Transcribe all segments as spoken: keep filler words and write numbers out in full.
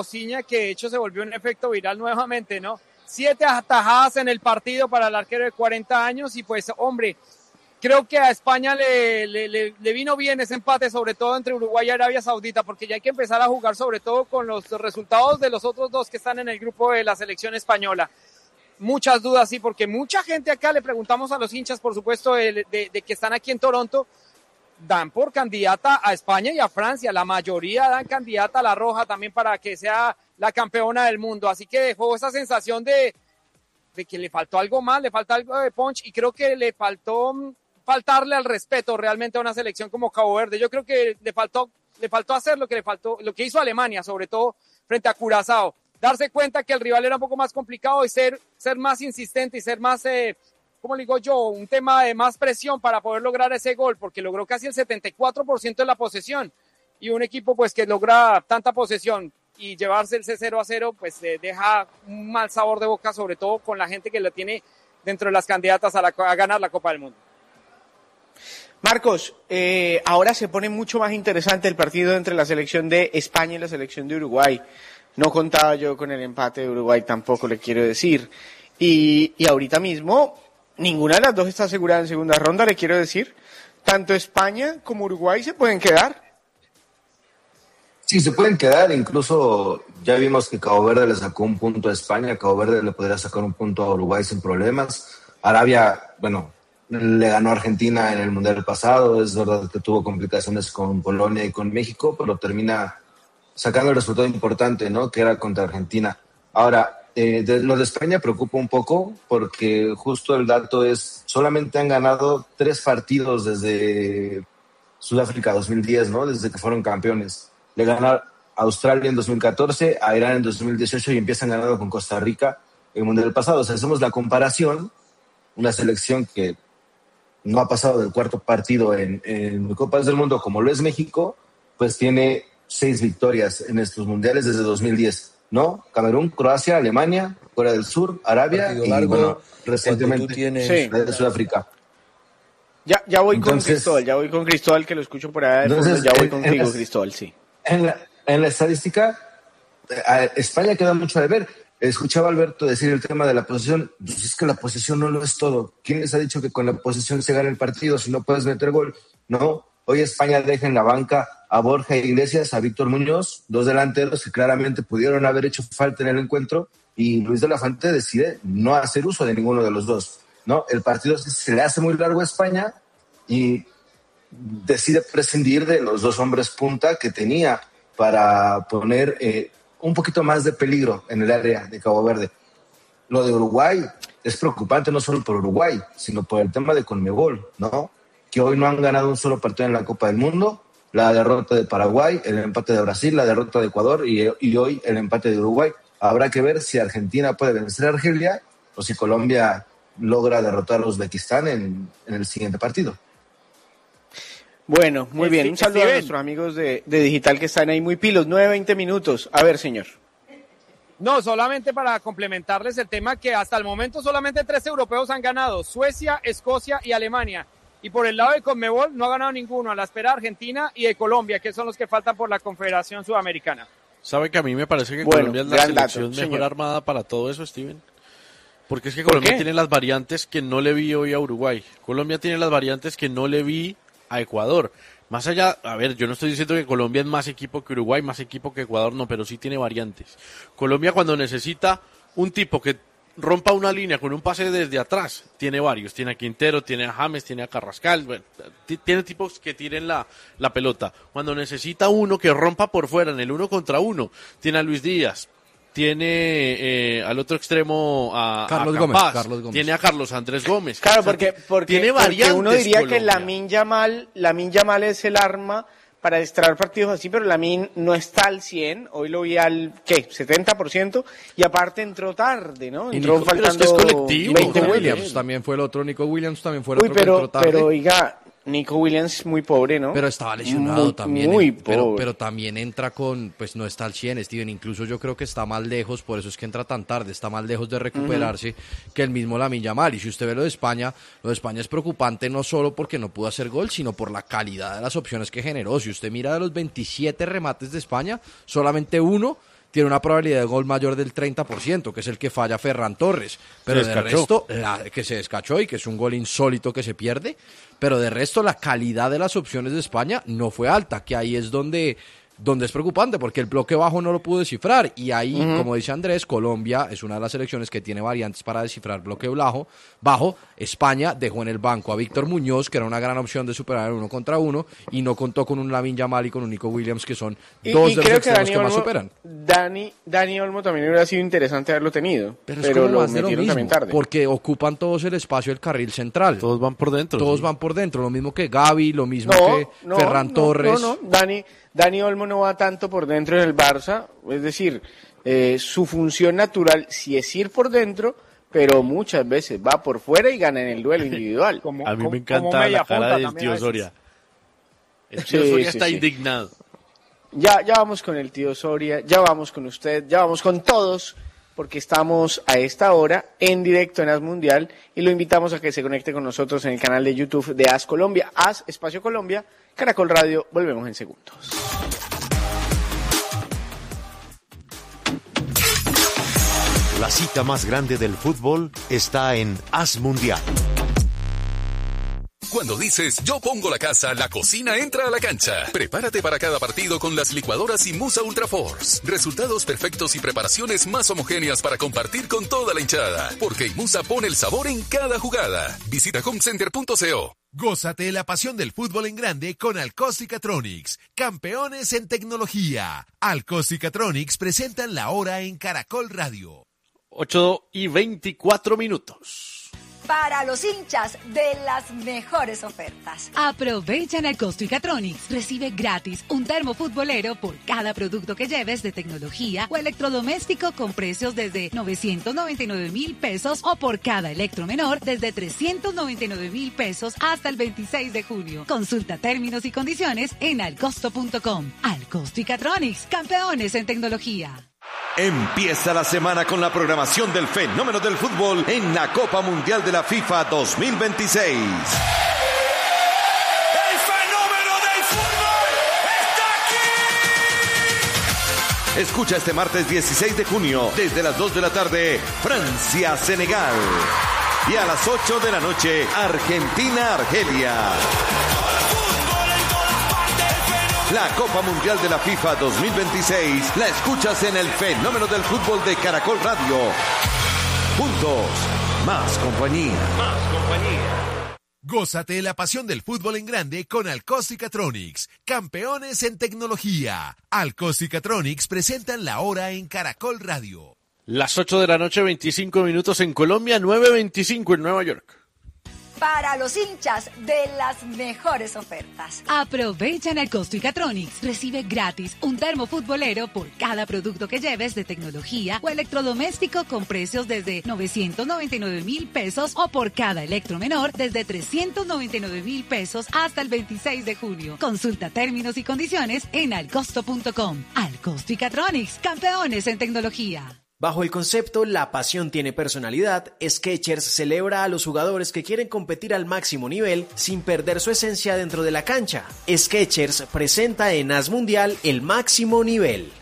Ciña, que de hecho se volvió un efecto viral nuevamente, ¿no? Siete atajadas en el partido para el arquero de cuarenta años y pues, hombre, creo que a España le, le, le, le vino bien ese empate, sobre todo entre Uruguay y Arabia Saudita, porque ya hay que empezar a jugar sobre todo con los resultados de los otros dos que están en el grupo de la selección española. Muchas dudas, sí, porque mucha gente acá, le preguntamos a los hinchas, por supuesto, de, de, de que están aquí en Toronto, dan por candidata a España y a Francia. La mayoría dan candidata a la Roja también para que sea la campeona del mundo. Así que dejó esa sensación de, de que le faltó algo más, le faltó algo de punch y creo que le faltó faltarle al respeto realmente a una selección como Cabo Verde. Yo creo que le faltó, le faltó hacer lo que le faltó, lo que hizo Alemania, sobre todo frente a Curazao. Darse cuenta que el rival era un poco más complicado y ser, ser más insistente y ser más, eh, ¿cómo le digo yo? Un tema de más presión para poder lograr ese gol, porque logró casi el setenta y cuatro por ciento de la posesión. Y un equipo pues que logra tanta posesión y llevarse el cero a cero, pues eh, deja un mal sabor de boca, sobre todo con la gente que lo tiene dentro de las candidatas a, la, a ganar la Copa del Mundo. Marcos, eh, ahora se pone mucho más interesante el partido entre la selección de España y la selección de Uruguay. No contaba yo con el empate de Uruguay, tampoco le quiero decir. Y, y ahorita mismo, ninguna de las dos está asegurada en segunda ronda, le quiero decir. Tanto España como Uruguay se pueden quedar. Sí, se pueden quedar. Incluso ya vimos que Cabo Verde le sacó un punto a España. Cabo Verde le podría sacar un punto a Uruguay sin problemas. Arabia, bueno, le ganó a Argentina en el Mundial pasado. Es verdad que tuvo complicaciones con Polonia y con México, pero termina sacando el resultado importante, ¿no? Que era contra Argentina. Ahora, eh, de, lo de España preocupa un poco porque justo el dato es, solamente han ganado tres partidos desde Sudáfrica dos mil diez, ¿no? Desde que fueron campeones. Le ganaron a Australia en dos mil catorce, a Irán en dos mil dieciocho y empiezan ganando con Costa Rica en el Mundial pasado. O sea, hacemos la comparación, una selección que no ha pasado del cuarto partido en, en Copas del Mundo como lo es México, pues tiene seis victorias en estos mundiales desde dos mil diez, ¿no? Camerún, Croacia, Alemania, Corea del Sur, Arabia partido y, largo, bueno, recientemente tienes... sí. de Sudáfrica. Ya, ya voy Entonces, con Cristóbal, ya voy con Cristóbal, que lo escucho por allá de fondo. Entonces, Ya voy en, contigo, en la, Cristóbal, sí. En la, en la estadística, eh, España queda mucho a deber. Escuchaba a Alberto decir el tema de la posesión. Pues es que la posesión no lo es todo. ¿Quién les ha dicho que con la posesión se gana el partido si no puedes meter gol? No. Hoy España deja en la banca a Borja Iglesias, a Víctor Muñoz, dos delanteros que claramente pudieron haber hecho falta en el encuentro, y Luis de la Fuente decide no hacer uso de ninguno de los dos, ¿no? El partido se le hace muy largo a España y decide prescindir de los dos hombres punta que tenía para poner eh, un poquito más de peligro en el área de Cabo Verde. Lo de Uruguay es preocupante no solo por Uruguay, sino por el tema de Conmebol, ¿no? Que hoy no han ganado un solo partido en la Copa del Mundo, la derrota de Paraguay, el empate de Brasil, la derrota de Ecuador y, y hoy el empate de Uruguay. Habrá que ver si Argentina puede vencer a Argelia o si Colombia logra derrotar a Uzbekistán en, en el siguiente partido. Bueno, muy bien. Un saludo Steven. a nuestros amigos de, de Digital que están ahí muy pilos. nueve, veinte minutos. A ver, señor. No, solamente para complementarles el tema que hasta el momento solamente tres europeos han ganado, Suecia, Escocia y Alemania. Y por el lado de Conmebol no ha ganado ninguno, a la espera Argentina y de Colombia, que son los que faltan por la Confederación Sudamericana. ¿Sabe que a mí me parece que Bueno, Colombia es la gran selección dato, mejor señor. armada para todo eso, Steven? Porque es que ¿Por Colombia qué? tiene las variantes que no le vi hoy a Uruguay. Colombia tiene las variantes que no le vi a Ecuador. Más allá, a ver, yo no estoy diciendo que Colombia es más equipo que Uruguay, más equipo que Ecuador, no, pero sí tiene variantes. Colombia cuando necesita un tipo que rompa una línea con un pase desde atrás, tiene varios, tiene a Quintero, tiene a James, tiene a Carrascal, bueno, t- tiene tipos que tiren la, la pelota. Cuando necesita uno que rompa por fuera en el uno contra uno, tiene a Luis Díaz, tiene eh, al otro extremo a, Carlos a Gómez, Capaz, Carlos Gómez. tiene a Carlos Andrés Gómez. Claro, O sea, porque, porque, tiene porque variantes uno diría Colombia. que Lamine Yamal, Lamine Yamal es el arma para extraer partidos así, pero Lamine no está al cien, hoy lo vi al, ¿qué? setenta por ciento, y aparte entró tarde, ¿no? Y Entró Nico- pero es faltando que es colectivo, veinte Nico Nico minutos. Williams también fue el otro, Nico Williams también fue el Uy, otro que entró pero, tarde. pero oiga, Nico Williams muy pobre, ¿no? Pero estaba lesionado Muy, también. muy eh, pero, pobre. pero también entra con, pues no está al cien, Steven. Incluso yo creo que está más lejos, por eso es que entra tan tarde, está más lejos de recuperarse uh-huh. que el mismo Lamine Yamal. Y si usted ve lo de España, lo de España es preocupante no solo porque no pudo hacer gol, sino por la calidad de las opciones que generó. Si usted mira de los veintisiete remates de España, solamente uno tiene una probabilidad de gol mayor del treinta por ciento, que es el que falla Ferran Torres. Pero de resto, la, que se descachó y que es un gol insólito que se pierde. Pero de resto, la calidad de las opciones de España no fue alta, que ahí es donde... donde es preocupante, porque el bloque bajo no lo pudo descifrar, y ahí, uh-huh. como dice Andrés, Colombia es una de las selecciones que tiene variantes para descifrar bloque bajo, bajo. España dejó en el banco a Víctor Muñoz, que era una gran opción de superar el uno contra uno, y no contó con un Lamine Yamal y con un Nico Williams, que son y, dos y de los extremos que, que más Olmo, superan. Dani, Dani Olmo también hubiera sido interesante haberlo tenido, pero, pero es lo más metieron lo mismo, también tarde. Porque ocupan todos el espacio del carril central. Todos van por dentro. Todos sí. van por dentro, lo mismo que Gavi, lo mismo no, que no, Ferran no, Torres. No, no, Dani... Dani Olmo no va tanto por dentro del Barça, es decir, eh, su función natural sí es ir por dentro, pero muchas veces va por fuera y gana en el duelo individual. Como, a mí me encanta la cara del tío Soria. El tío sí, Soria sí, está sí. indignado. Ya, ya vamos con el tío Soria, ya vamos con usted, ya vamos con todos, porque estamos a esta hora en directo en AS Mundial y lo invitamos a que se conecte con nosotros en el canal de YouTube de AS Colombia, AS Espacio Colombia, Caracol Radio. Volvemos en segundos. La cita más grande del fútbol está en AS Mundial. Cuando dices yo pongo la casa, la cocina entra a la cancha. Prepárate para cada partido con las licuadoras Imusa Ultra Force. Resultados perfectos y preparaciones más homogéneas para compartir con toda la hinchada. Porque Imusa pone el sabor en cada jugada. Visita homecenter punto co. Gózate la pasión del fútbol en grande con Alcos-Icatronics, campeones en tecnología. Alcos-Icatronics presentan la hora en Caracol Radio. ocho y veinticuatro minutos. Para los hinchas de las mejores ofertas. Aprovecha en Alcos-Icatronics. Recibe gratis un termo futbolero por cada producto que lleves de tecnología o electrodoméstico con precios desde novecientos noventa y nueve mil pesos o por cada electromenor desde trescientos noventa y nueve mil pesos hasta el veintiséis de junio. Consulta términos y condiciones en alcosto punto com. Alcos-Icatronics, campeones en tecnología. Empieza la semana con la programación del fenómeno del fútbol en la Copa Mundial de la FIFA dos mil veintiséis. ¡El fenómeno del fútbol está aquí! Escucha este martes dieciséis de junio, desde las dos de la tarde, Francia-Senegal. Y a las ocho de la noche, Argentina-Argelia. La Copa Mundial de la FIFA dos mil veintiséis la escuchas en el fenómeno del fútbol de Caracol Radio. Juntos, más compañía. Más compañía. Gózate la pasión del fútbol en grande con Alcos-Icatronics, campeones en tecnología. Alcos-Icatronics presentan la hora en Caracol Radio. Las ocho de la noche, veinticinco minutos en Colombia, nueve veinticinco en Nueva York. Para los hinchas de las mejores ofertas. Aprovecha en Alcos-Icatronics. Recibe gratis un termo futbolero por cada producto que lleves de tecnología o electrodoméstico con precios desde novecientos noventa y nueve mil pesos o por cada electromenor desde trescientos noventa y nueve mil pesos hasta el veintiséis de junio. Consulta términos y condiciones en alcosto punto com. Alcos-Icatronics, campeones en tecnología. Bajo el concepto La pasión tiene personalidad, Skechers celebra a los jugadores que quieren competir al máximo nivel sin perder su esencia dentro de la cancha. Skechers presenta en AS Mundial el máximo nivel.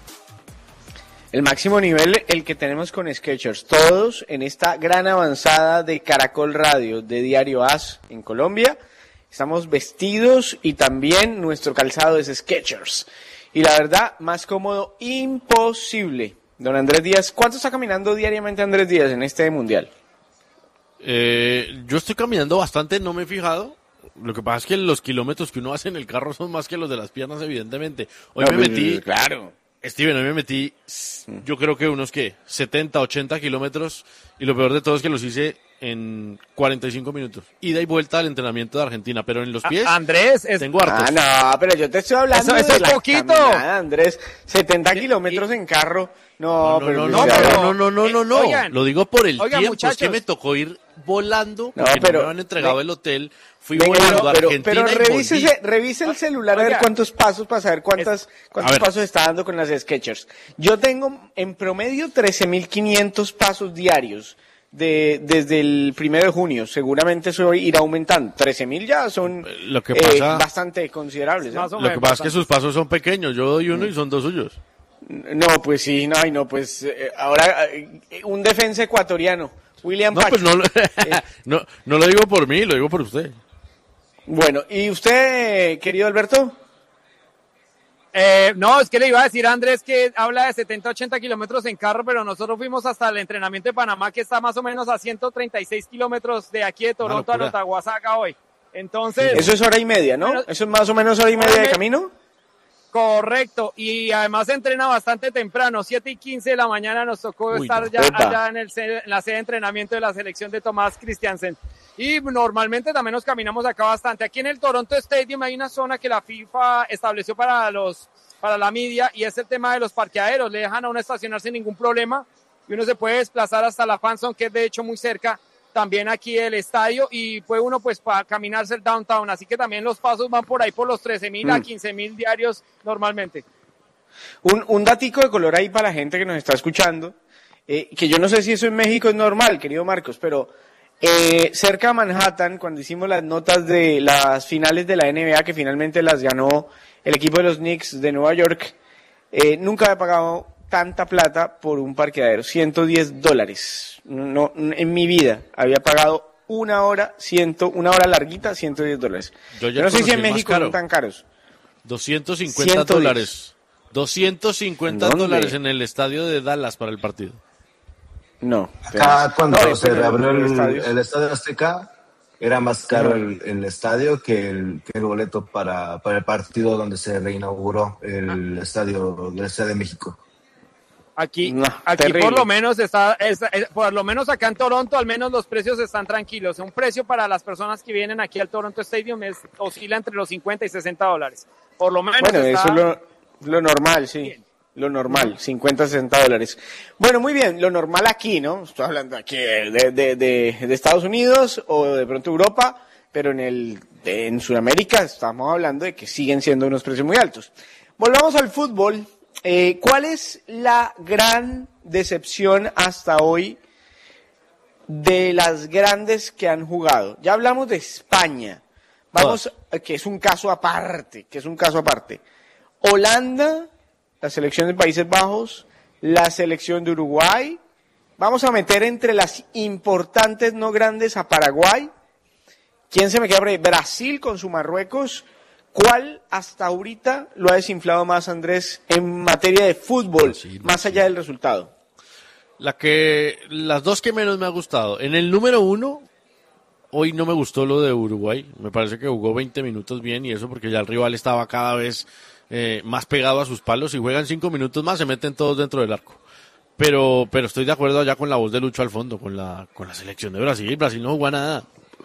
El máximo nivel, el que tenemos con Skechers. Todos en esta gran avanzada de Caracol Radio, de Diario AS en Colombia. Estamos vestidos y también nuestro calzado es Skechers. Y la verdad, más cómodo imposible. Don Andrés Díaz, ¿cuánto está caminando diariamente Andrés Díaz en este mundial? Eh, yo estoy caminando bastante, no me he fijado. Lo que pasa es que los kilómetros que uno hace en el carro son más que los de las piernas, evidentemente. Hoy no, me metí, claro. Steven, hoy me metí, yo creo que unos, ¿qué? setenta, ochenta kilómetros, y lo peor de todo es que los hice en cuarenta y cinco minutos. Ida y vuelta al entrenamiento de Argentina, pero en los pies A Andrés, es... tengo hartos. Ah, no, pero yo te estoy hablando eso, eso de es la poquito. caminada, Andrés. setenta kilómetros en carro. No, no, pero... no, no, no, no, no, no, no. Oigan, lo digo por el oigan, tiempo, muchachos. es que me tocó ir volando, No, porque pero- no me han entregado ve- el hotel, fui Venga, volando a pero, Argentina pero y revise, volví. ese- revise el celular a ver Oiga. cuántos pasos para saber cuántas, cuántos A ver. pasos está dando con las Skechers. Yo tengo en promedio trece mil quinientos pasos diarios de, desde el primero de junio. Seguramente eso irá aumentando. trece mil ya son Lo que eh, pasa- bastante considerables. ¿eh? Más o Lo que menos, pasa es que bastante. sus pasos son pequeños, yo doy uno y son dos suyos. No, pues sí, no, no, pues eh, ahora eh, un defensa ecuatoriano, William No, Pacho. pues no, lo- no, no lo digo por mí, lo digo por usted. Bueno, ¿y usted, querido Alberto? Eh, no, es que le iba a decir a Andrés que habla de setenta, ochenta kilómetros en carro, pero nosotros fuimos hasta el entrenamiento de Panamá, que está más o menos a ciento treinta y seis kilómetros de aquí de Toronto a locura. Notaguasaga hoy. Entonces, Eso es hora y media, ¿no? Bueno, Eso es más o menos hora y media de camino. correcto, y además se entrena bastante temprano, siete y quince de la mañana nos tocó Uy, estar no. ya Epa. allá en, el, sede- en la sede de entrenamiento de la selección de Tomás Christiansen. Y normalmente también nos caminamos acá bastante. Aquí en el Toronto Stadium hay una zona que la FIFA estableció para los para la media y es el tema de los parqueaderos. Le dejan a uno estacionarse sin ningún problema y uno se puede desplazar hasta la fan zone, que es de hecho muy cerca también aquí del estadio, y puede uno pues para caminarse el downtown. Así que también los pasos van por ahí por los trece mil a Mm. quince mil diarios normalmente. Un, un datico de color ahí para la gente que nos está escuchando, eh, que yo no sé si eso en México es normal, querido Marcos, pero eh, cerca de Manhattan, cuando hicimos las notas de las finales de la N B A, que finalmente las ganó el equipo de los Knicks de Nueva York, eh, nunca había pagado tanta plata por un parqueadero, ciento diez dólares. No, en mi vida había pagado una hora, ciento, una hora larguita, ciento diez dólares. Yo ya Yo no sé si conocí en el más México caro. son tan caros. doscientos cincuenta ciento diez. dólares. doscientos cincuenta ¿Dónde? dólares en el estadio de Dallas para el partido. No. Acá cuando No, se después de reabrió los el, estadios. el Estadio Azteca, era más caro el, el estadio que el, que el boleto para, para el partido donde se reinauguró el estadio del Estadio de México. Aquí, No, aquí terrible. por lo menos está, es- es- por lo menos acá en Toronto, al menos los precios están tranquilos. Un precio para las personas que vienen aquí al Toronto Stadium es, oscila entre los cincuenta y sesenta dólares. Por lo menos Bueno, está eso es lo, lo normal, sí. bien. Lo normal, cincuenta, sesenta dólares. Bueno, muy bien, lo normal aquí, ¿no? Estoy hablando aquí de, de, de, de Estados Unidos o de pronto Europa, pero en el de- en Sudamérica estamos hablando de que siguen siendo unos precios muy altos. Volvamos al fútbol. Eh, ¿Cuál es la gran decepción hasta hoy de las grandes que han jugado? Ya hablamos de España. Vamos, eh, que es un caso aparte, que es un caso aparte. Holanda, la selección de Países Bajos, la selección de Uruguay. Vamos a meter entre las importantes, no grandes, a Paraguay. ¿Quién se me queda por ahí? Brasil con su Marruecos. ¿Cuál hasta ahorita lo ha desinflado más, Andrés, en materia de fútbol, Brasil, más allá del resultado? La que, las dos que menos me ha gustado. En el número uno, hoy no me gustó lo de Uruguay. Me parece que jugó veinte minutos bien y eso porque ya el rival estaba cada vez eh, más pegado a sus palos. Si juegan cinco minutos más, se meten todos dentro del arco. Pero, pero estoy de acuerdo allá con la voz de Lucho al fondo, con la, con la selección de Brasil. Brasil no jugó a nada.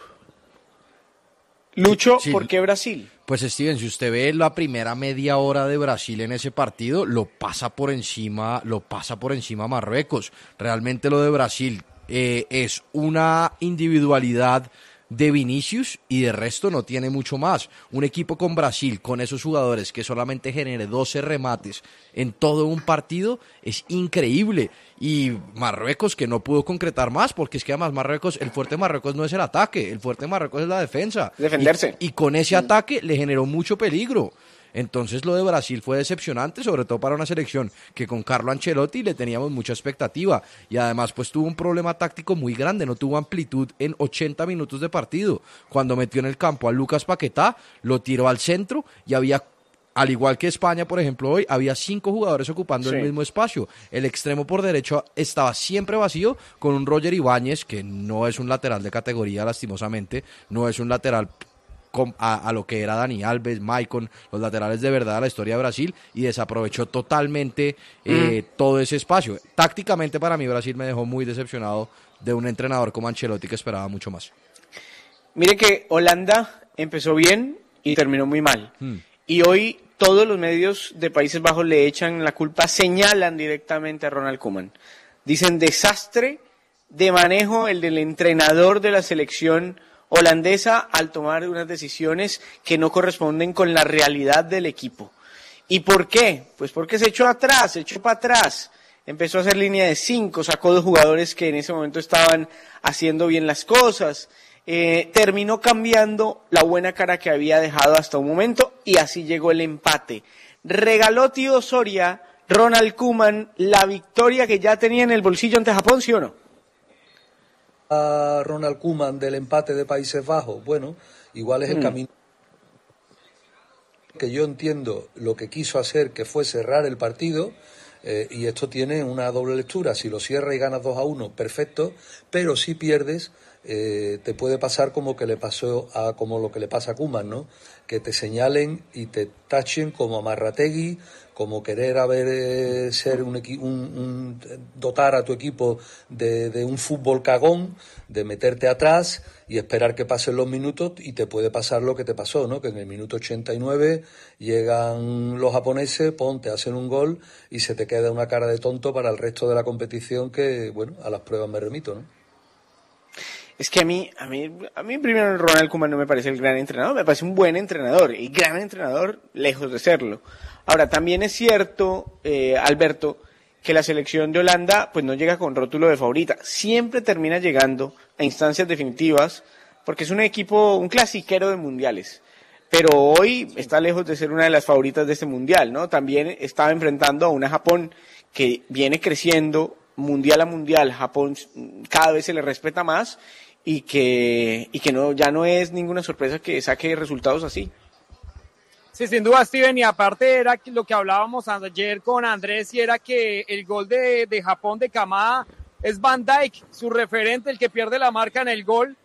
Lucho, Sí. ¿por qué Brasil? Pues Steven, si usted ve la primera media hora de Brasil en ese partido, lo pasa por encima, lo pasa por encima Marruecos. Realmente lo de Brasil eh, es una individualidad de Vinicius y de resto no tiene mucho más. Un equipo con Brasil, con esos jugadores que solamente genere doce remates en todo un partido, es increíble. Y Marruecos que no pudo concretar más, porque es que además Marruecos, el fuerte de Marruecos no es el ataque, el fuerte de Marruecos es la defensa. Defenderse. Y, y con ese ataque le generó mucho peligro. Entonces lo de Brasil fue decepcionante, sobre todo para una selección que con Carlo Ancelotti le teníamos mucha expectativa. Y además pues tuvo un problema táctico muy grande, no tuvo amplitud en ochenta minutos de partido. Cuando metió en el campo a Lucas Paquetá, lo tiró al centro y había, al igual que España, por ejemplo, hoy, había cinco jugadores ocupando Sí. el mismo espacio. El extremo por derecho estaba siempre vacío con un Roger Ibáñez, que no es un lateral de categoría, lastimosamente, no es un lateral com- a, a lo que era Dani Alves, Maicon, los laterales de verdad de la historia de Brasil, y desaprovechó totalmente eh, todo ese espacio. Tácticamente para mí Brasil me dejó muy decepcionado de un entrenador como Ancelotti que esperaba mucho más. Mire que Holanda empezó bien y terminó muy mal. Hmm. Y hoy todos los medios de Países Bajos le echan la culpa, señalan directamente a Ronald Koeman. Dicen desastre de manejo el del entrenador de la selección holandesa al tomar unas decisiones que no corresponden con la realidad del equipo. ¿Y por qué? Pues porque se echó atrás, se echó para atrás. Empezó a hacer línea de cinco, sacó dos jugadores que en ese momento estaban haciendo bien las cosas. Eh, terminó cambiando la buena cara que había dejado hasta un momento y así llegó el empate. Regaló Tío Soria Ronald Koeman la victoria que ya tenía en el bolsillo ante Japón, ¿sí o no? A Ronald Koeman del empate de Países Bajos, bueno, igual es el mm. camino que yo entiendo lo que quiso hacer, que fue cerrar el partido, eh, y esto tiene una doble lectura. Si lo cierras y ganas dos a uno, perfecto, pero si pierdes, eh, te puede pasar como que le pasó a como lo que le pasa a Koeman, ¿no? Que te señalen y te tachen como Amarrategui, como querer haber eh, ser un, equi- un, un dotar a tu equipo de, de un fútbol cagón, de meterte atrás y esperar que pasen los minutos, y te puede pasar lo que te pasó, ¿no? Que en el minuto ochenta y nueve llegan los japoneses, pon, te hacen un gol y se te queda una cara de tonto para el resto de la competición, que, bueno, a las pruebas me remito, ¿no? Es que a mí, a mí, a mí primero Ronald Koeman no me parece el gran entrenador, me parece un buen entrenador, y gran entrenador lejos de serlo. Ahora, también es cierto, eh, Alberto, que la selección de Holanda pues no llega con rótulo de favorita, siempre termina llegando a instancias definitivas, porque es un equipo, un clasiquero de mundiales, pero hoy está lejos de ser una de las favoritas de este mundial, ¿no? También estaba enfrentando a una Japón que viene creciendo mundial a mundial, Japón cada vez se le respeta más, y que y que no ya no es ninguna sorpresa que saque resultados así. Sí, sin duda, Steven, y aparte era lo que hablábamos ayer con Andrés, y era que el gol de, de Japón de Kamada es Van Dijk, su referente, el que pierde la marca en el gol,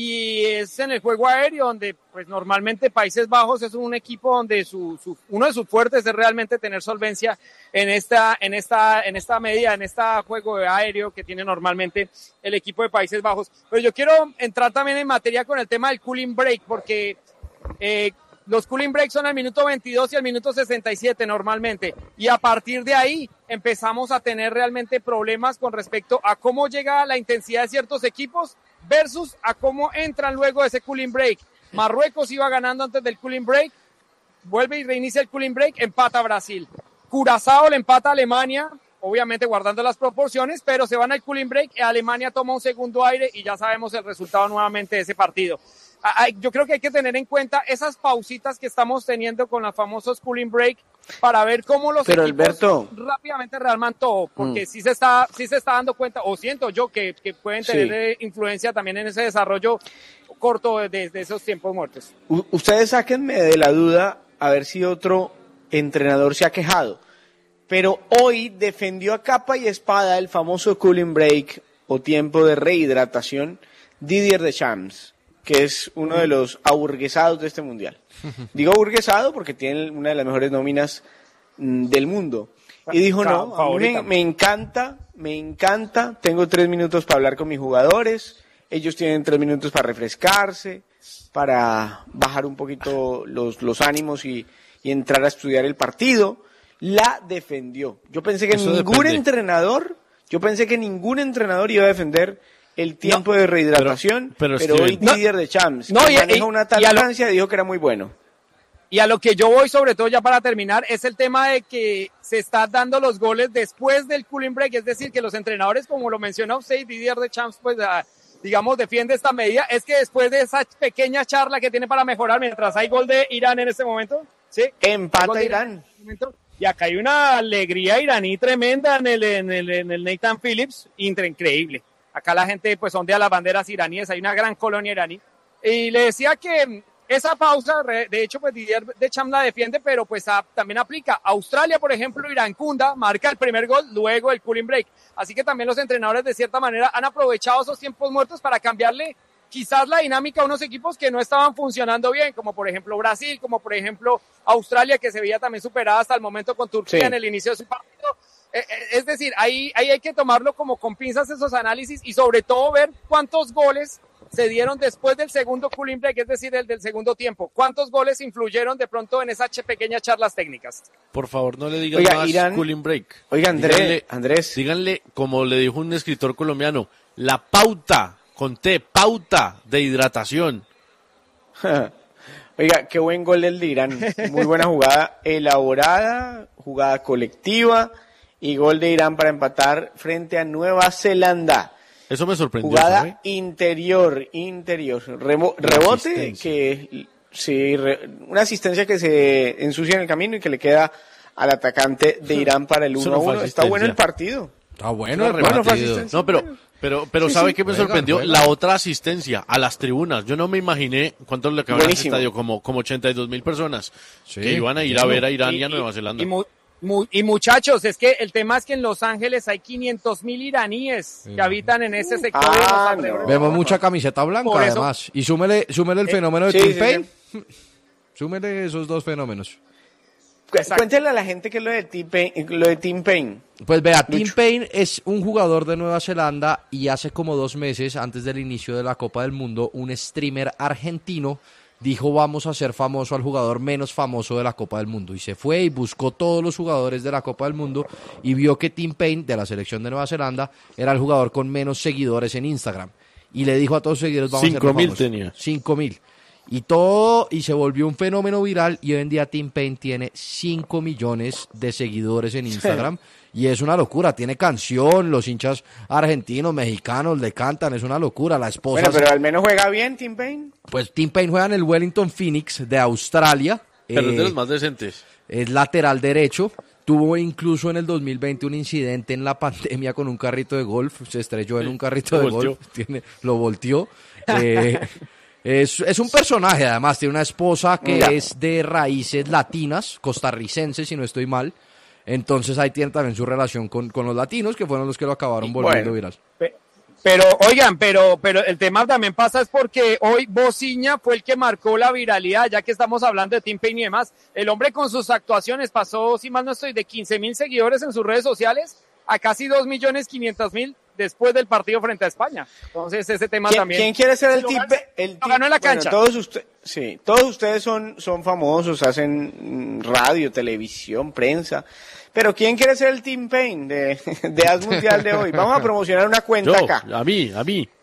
y es en el juego aéreo, donde pues normalmente Países Bajos es un equipo donde su, su uno de sus fuertes es realmente tener solvencia en esta en esta en esta medida, en este juego aéreo que tiene normalmente el equipo de Países Bajos. Pero yo quiero entrar también en materia con el tema del cooling break, porque eh, los cooling breaks son al minuto veintidós y al minuto sesenta y siete normalmente, y a partir de ahí empezamos a tener realmente problemas con respecto a cómo llega la intensidad de ciertos equipos versus a cómo entran luego de ese cooling break. Marruecos iba ganando antes del cooling break, vuelve y reinicia el cooling break, empata Brasil. Curazao le empata a Alemania, obviamente guardando las proporciones, pero se van al cooling break y Alemania toma un segundo aire y ya sabemos el resultado nuevamente de ese partido. Yo creo que hay que tener en cuenta esas pausitas que estamos teniendo con los famosos cooling break para ver cómo los Pero, equipos Alberto, rápidamente rearman todo, porque mm. sí se está sí se está dando cuenta, o siento yo que, que pueden tener sí. influencia también en ese desarrollo corto de, de esos tiempos muertos. U- ustedes sáquenme de la duda a ver si otro entrenador se ha quejado, pero hoy defendió a capa y espada el famoso cooling break o tiempo de rehidratación Didier Deschamps, que es uno de los aburguesados de este mundial. Digo aburguesado porque tiene una de las mejores nóminas mm, del mundo. Y dijo, no, a mí me, me encanta, me encanta, tengo tres minutos para hablar con mis jugadores, ellos tienen tres minutos para refrescarse, para bajar un poquito los, los ánimos y, y entrar a estudiar el partido. La defendió. Yo pensé que Eso ningún depende. entrenador, yo pensé que ningún entrenador iba a defender el tiempo no, de rehidratación, pero, pero, pero hoy Didier no, Deschamps, no, que y, maneja y, una tal Francia, dijo que era muy bueno. Y a lo que yo voy, sobre todo ya para terminar, es el tema de que se están dando los goles después del cooling break, es decir, que los entrenadores, como lo mencionó usted, Didier Deschamps, pues a, digamos, defiende esta medida, es que después de esa pequeña charla que tiene para mejorar, mientras hay gol de Irán en este momento, ¿sí? Empata Irán. Irán y acá hay una alegría iraní tremenda en el, en el, en el Nathan Phillips, increíble. Acá la gente pues ondea las banderas iraníes, hay una gran colonia iraní. Y le decía que esa pausa, de hecho pues Didier Deschamps la defiende, pero pues a, también aplica. Australia, por ejemplo, Irán Kunda marca el primer gol, luego el cooling break. Así que también los entrenadores de cierta manera han aprovechado esos tiempos muertos para cambiarle quizás la dinámica a unos equipos que no estaban funcionando bien, como por ejemplo Brasil, como por ejemplo Australia, que se veía también superada hasta el momento con Turquía sí. en el inicio de su partido. Es decir, ahí, ahí hay que tomarlo como con pinzas esos análisis y sobre todo ver cuántos goles se dieron después del segundo cooling break, es decir, el del segundo tiempo. ¿Cuántos goles influyeron de pronto en esas pequeñas charlas técnicas? Por favor, no le digan Oiga, más Irán, cooling break. Oiga, Andrés, díganle, Andrés. Díganle, como le dijo un escritor colombiano, la pauta, con T, pauta de hidratación. Oiga, qué buen gol el de Irán. Muy buena jugada elaborada, jugada colectiva. Y gol de Irán para empatar frente a Nueva Zelanda. Eso me sorprendió. Jugada ¿sabe? interior, interior. Rebo, rebote, que sí, re, una asistencia que se ensucia en el camino y que le queda al atacante de Irán para el uno a uno. Está bueno el partido. Está bueno el bueno, partido. No, pero, pero, pero Sí, ¿sabe sí. qué me Juegan, sorprendió? juegan. La otra asistencia a las tribunas. Yo no me imaginé cuántos le caben al Buenísimo. estadio, como, como ochenta y dos mil personas Sí, que iban a ir a ver a Irán y, a Nueva Zelanda. Y, mu- mu- y muchachos, es que el tema es que en Los Ángeles hay quinientos mil iraníes que habitan en ese sector. de los Ah, alrededores. no. Vemos mucha camiseta blanca, Por eso- además. Y súmele, súmele el fenómeno de sí, Tim sí, Payne. Súmele esos dos fenómenos. Cu- Exacto. Cuéntale a la gente que es lo de Tim Payne. Lo de Tim Payne. Pues vea, Tim Lucho. Payne es un jugador de Nueva Zelanda y hace como dos meses, antes del inicio de la Copa del Mundo, un streamer argentino dijo vamos a hacer famoso al jugador menos famoso de la Copa del Mundo. Y se fue y buscó todos los jugadores de la Copa del Mundo y vio que Tim Payne, de la selección de Nueva Zelanda, era el jugador con menos seguidores en Instagram. Y le dijo a todos sus seguidores vamos a Cinco hacerlo mil famoso. tenía. Cinco mil. Y todo, y se volvió un fenómeno viral y hoy en día Tim Payne tiene cinco millones de seguidores en Instagram y es una locura, tiene canción, los hinchas argentinos, mexicanos le cantan, es una locura, la esposa... Bueno, pero al menos juega bien Tim Payne. Pues Tim Payne juega en el Wellington Phoenix de Australia, Pero es de eh, los más decentes. es lateral derecho, tuvo incluso en el dos mil veinte un incidente en la pandemia con un carrito de golf, se estrelló en un carrito Lo de volteó. golf, tiene, lo volteó. Eh, es, es un personaje, además, tiene una esposa que Ya. es de raíces latinas, costarricenses, si no estoy mal. Entonces ahí tiene también su relación con, con los latinos, que fueron los que lo acabaron volviendo Bueno. viral. Pe- Pero, oigan, pero, pero el tema también pasa es porque hoy Bociña fue el que marcó la viralidad, ya que estamos hablando de Tim Payne y demás. El hombre con sus actuaciones pasó, si mal no estoy, de quince mil seguidores en sus redes sociales a casi dos millones quinientos mil después del partido frente a España. Entonces ese tema ¿Quién, también. quién quiere ser el Lo Tim ganó- Payne? El lo Tim- ganó en la bueno, cancha. todos, usted- sí, todos ustedes son, son famosos, hacen mm, radio, televisión, prensa. Pero ¿quién quiere ser el Tim Payne de, de As Mundial de hoy? Vamos a promocionar una cuenta Yo, acá. a mí, a mí.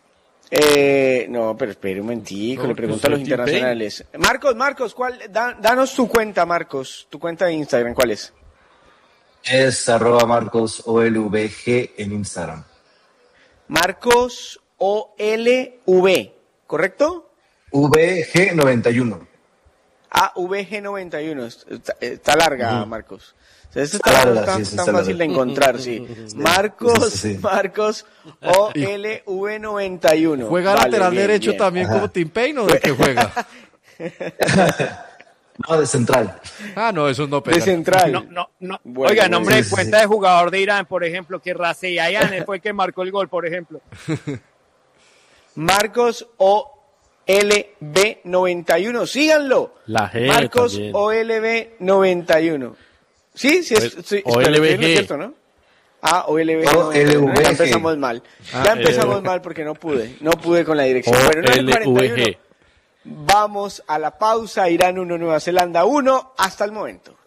Eh, no, pero espere un momentico, No, le pregunto pues a los soy Tim internacionales. Marcos, Marcos, ¿cuál? Da- danos tu cuenta, Marcos. Tu cuenta de Instagram, ¿cuál es? Es arroba Marcos O L V G en Instagram. Marcos O L V, ¿correcto? V G noventa y uno. Ah, V G noventa y uno. Está, está larga, Marcos. O sea, esto Está está, larga, está- sí, sí, tan está fácil de larga. encontrar, sí. Marcos, Sí, sí, sí. Marcos O L V noventa y uno. ¿Juega Vale, lateral bien, derecho bien. también Ajá. como Tim Payne o de qué juega? No, de central. Ah, no, eso no De pega. central. No, no, no. Bueno, Oiga, bueno, nombre sí, de sí, cuenta sí. de jugador de Irán, por ejemplo, que Rasei Ayane fue el que marcó el gol, por ejemplo. Marcos O L V noventa y uno. Síganlo. La G Marcos también. O L V noventa y uno. Sí, sí, es, Pues, sí, O espera, L V G. sí, no es cierto, ¿no? Ah, O L V G. O L V G. Ya empezamos mal. Ah, Ya empezamos L V G. mal porque no pude. No pude con la dirección. O Bueno, nueve L cuarenta y V uno. G. Vamos a la pausa. Irán uno, Nueva Zelanda uno. Hasta el momento.